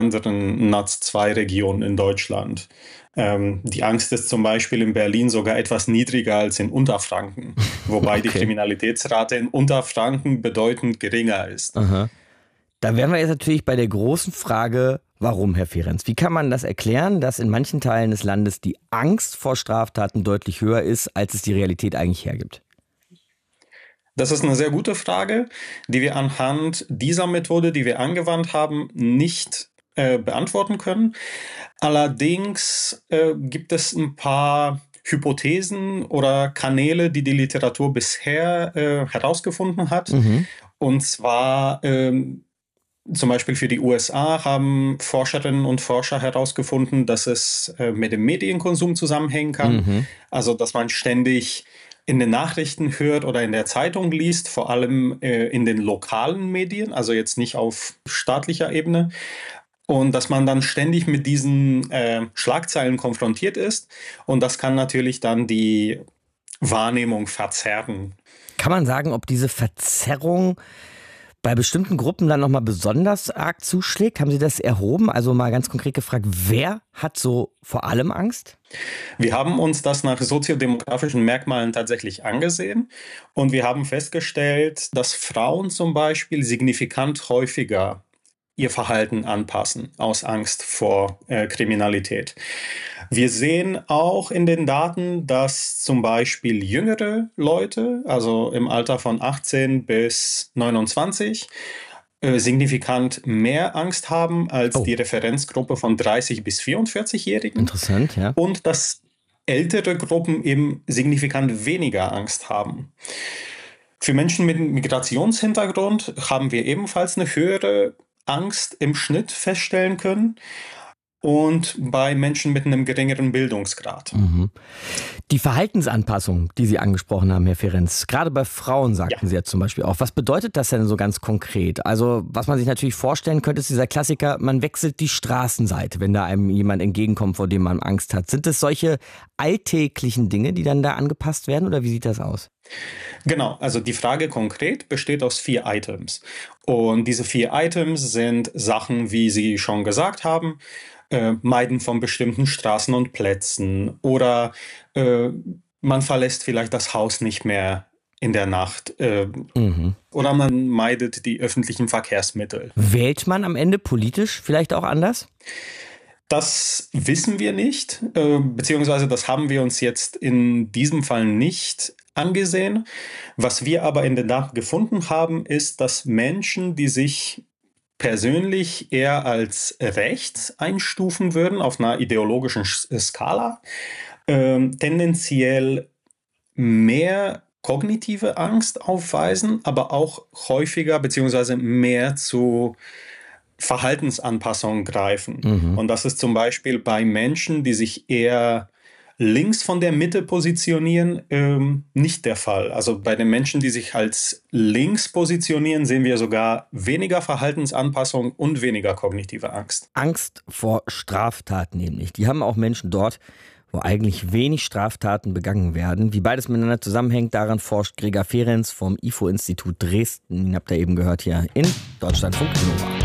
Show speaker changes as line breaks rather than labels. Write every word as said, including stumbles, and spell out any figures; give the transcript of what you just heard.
anderen N A Z zwei Regionen in Deutschland. Ähm, die Angst ist zum Beispiel in Berlin sogar etwas niedriger als in Unterfranken, wobei
Okay.
die Kriminalitätsrate in Unterfranken bedeutend geringer ist.
Aha. Da wären wir jetzt natürlich bei der großen Frage, warum, Herr Ferenc? Wie kann man das erklären, dass in manchen Teilen des Landes die Angst vor Straftaten deutlich höher ist, als es die Realität eigentlich hergibt?
Das ist eine sehr gute Frage, die wir anhand dieser Methode, die wir angewandt haben, nicht äh, beantworten können. Allerdings äh, gibt es ein paar Hypothesen oder Kanäle, die die Literatur bisher äh, herausgefunden hat.
Mhm.
Und zwar ähm, zum Beispiel für die U S A haben Forscherinnen und Forscher herausgefunden, dass es äh, mit dem Medienkonsum zusammenhängen kann.
Mhm.
Also, dass man ständig in den Nachrichten hört oder in der Zeitung liest, vor allem äh, in den lokalen Medien, also jetzt nicht auf staatlicher Ebene. Und dass man dann ständig mit diesen äh, Schlagzeilen konfrontiert ist. Und das kann natürlich dann die Wahrnehmung verzerren.
Kann man sagen, ob diese Verzerrung bei bestimmten Gruppen dann nochmal besonders arg zuschlägt? Haben Sie das erhoben? Also mal ganz konkret gefragt, wer hat so vor allem Angst?
Wir haben uns das nach soziodemografischen Merkmalen tatsächlich angesehen und wir haben festgestellt, dass Frauen zum Beispiel signifikant häufiger ihr Verhalten anpassen aus Angst vor äh, Kriminalität. Wir sehen auch in den Daten, dass zum Beispiel jüngere Leute, also im Alter von achtzehn bis neunundzwanzig, äh, signifikant mehr Angst haben als
Oh.
die Referenzgruppe von dreißig bis vierundvierzig-Jährigen.
Interessant, ja.
Und dass ältere Gruppen eben signifikant weniger Angst haben. Für Menschen mit Migrationshintergrund haben wir ebenfalls eine höhere Angst im Schnitt feststellen können und bei Menschen mit einem geringeren Bildungsgrad.
Mhm. Die Verhaltensanpassung, die Sie angesprochen haben, Herr Ferenc, gerade bei Frauen sagten
Ja.
Sie ja zum Beispiel auch. Was bedeutet das denn so ganz konkret? Also was man sich natürlich vorstellen könnte, ist dieser Klassiker, man wechselt die Straßenseite, wenn da einem jemand entgegenkommt, vor dem man Angst hat. Sind es solche alltäglichen Dinge, die dann da angepasst werden oder wie sieht das aus?
Genau, also die Frage konkret besteht aus vier Items. Und diese vier Items sind Sachen, wie Sie schon gesagt haben, äh, Meiden von bestimmten Straßen und Plätzen oder äh, man verlässt vielleicht das Haus nicht mehr in der Nacht äh,
Mhm.
oder man meidet die öffentlichen Verkehrsmittel.
Wählt man am Ende politisch vielleicht auch anders?
Das wissen wir nicht, äh, beziehungsweise das haben wir uns jetzt in diesem Fall nicht angesehen. Was wir aber in den Daten gefunden haben, ist, dass Menschen, die sich persönlich eher als rechts einstufen würden, auf einer ideologischen Sch- Skala, ähm, tendenziell mehr kognitive Angst aufweisen, aber auch häufiger beziehungsweise mehr zu Verhaltensanpassungen greifen.
Mhm.
Und das ist zum Beispiel bei Menschen, die sich eher links von der Mitte positionieren, ähm, nicht der Fall. Also bei den Menschen, die sich als links positionieren, sehen wir sogar weniger Verhaltensanpassung und weniger kognitive Angst.
Angst vor Straftaten nämlich. Die haben auch Menschen dort, wo eigentlich wenig Straftaten begangen werden. Wie beides miteinander zusammenhängt, daran forscht Gregor Ferenc vom I F O-Institut Dresden. Ihn habt ihr eben gehört hier in Deutschlandfunk Nova.